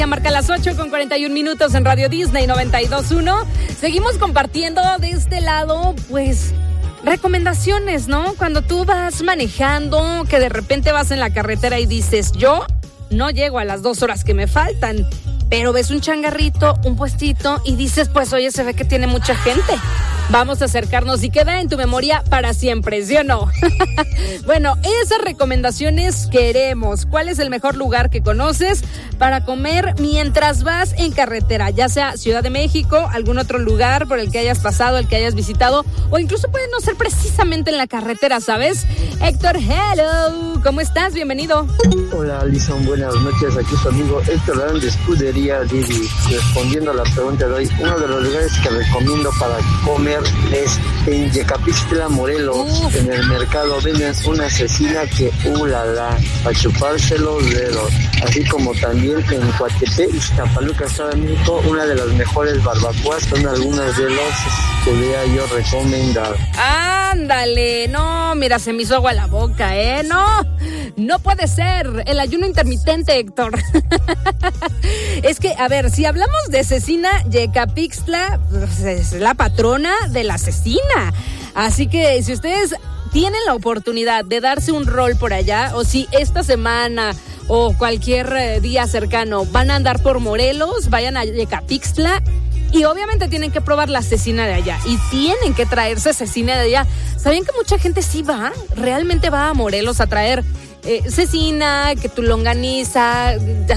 Ya marca las 8:41 en Radio Disney 92.1. Seguimos compartiendo de este lado, pues, recomendaciones, ¿no? Cuando tú vas manejando, que de repente vas en la carretera y dices, yo no llego a las 2 horas que me faltan, pero ves un changarrito, un puestito y dices, pues, oye, se ve que tiene mucha gente. Vamos a acercarnos y queda en tu memoria para siempre, ¿sí o no? Bueno, esas recomendaciones queremos. ¿Cuál es el mejor lugar que conoces para comer mientras vas en carretera? Ya sea Ciudad de México, algún otro lugar por el que hayas pasado, el que hayas visitado, o incluso puede no ser precisamente en la carretera, ¿sabes? Héctor, hello, ¿cómo estás? Bienvenido. Hola, Alison, buenas noches. Aquí su amigo Héctor Arán de Escudería Didi. Respondiendo a la pregunta de hoy, uno de los lugares que recomiendo para comer es en Yecapixtla, Morelos. En el mercado venden una cecina que para chuparse los dedos. Así como también en Coatepec, Iztapaluca, Estado de México, una de las mejores barbacoas. Son algunas de las que podría yo recomendar. Ándale, no, mira, se me hizo agua la boca, no puede ser, el ayuno intermitente, Héctor. Es que, a ver, si hablamos de cecina, Yecapixtla, pues, es la patrona de la cecina. Así que si ustedes tienen la oportunidad de darse un rol por allá, o si esta semana o cualquier día cercano van a andar por Morelos, vayan a Yecapixtla. Y obviamente tienen que probar la cecina de allá. Y tienen que traerse cecina de allá. ¿Sabían que mucha gente sí va? Realmente va a Morelos a traer cecina, que tu longaniza,